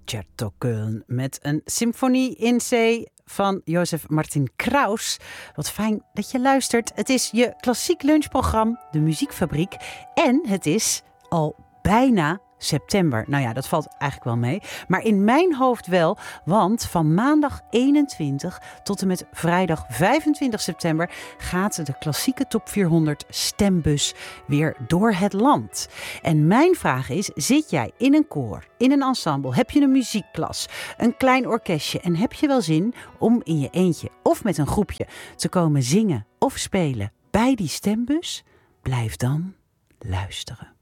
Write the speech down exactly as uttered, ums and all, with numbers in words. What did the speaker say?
Concerto Köln met een symfonie in C van Jozef Martin Kraus. Wat fijn dat je luistert. Het is je klassiek lunchprogramma, de Muziekfabriek. En het is al bijna september. Nou ja, dat valt eigenlijk wel mee. Maar in mijn hoofd wel, want van maandag eenentwintig tot en met vrijdag vijfentwintig september gaat de klassieke top vierhonderd stembus weer door het land. En mijn vraag is, zit jij in een koor, in een ensemble, heb je een muziekklas, een klein orkestje en heb je wel zin om in je eentje of met een groepje te komen zingen of spelen bij die stembus? Blijf dan luisteren.